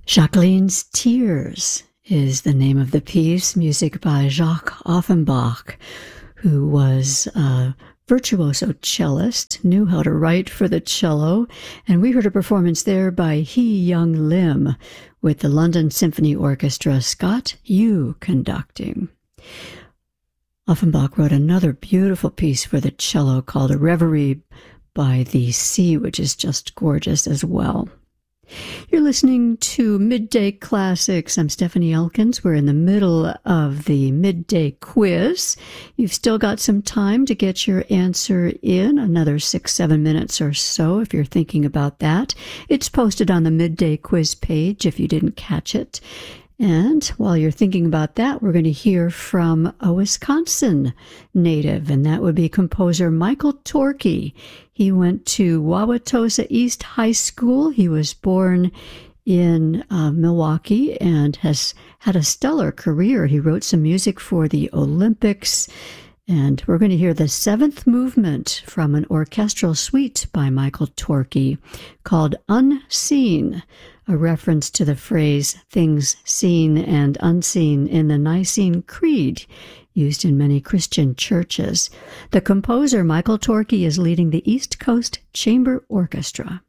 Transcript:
Jacqueline's Tears is the name of the piece, music by Jacques Offenbach, who was a virtuoso cellist, knew how to write for the cello, and we heard a performance there by Hee Young Lim with the London Symphony Orchestra, Scott Yu conducting. Offenbach wrote another beautiful piece for the cello called A Reverie by the Sea, which is just gorgeous as well. You're listening to Midday Classics. I'm Stephanie Elkins. We're in the middle of the midday quiz. You've still got some time to get your answer in, another 6-7 minutes or so if you're thinking about that. It's posted on the midday quiz page if you didn't catch it. And while you're thinking about that, we're going to hear from a Wisconsin native, and that would be composer Michael Torke. He went to Wauwatosa East High School. He was born in Milwaukee and has had a stellar career. He wrote some music for the Olympics, and we're going to hear the seventh movement from an orchestral suite by Michael Torke called Unseen, a reference to the phrase things seen and unseen in the Nicene Creed, used in many Christian churches. The composer, Michael Torke, is leading the East Coast Chamber Orchestra.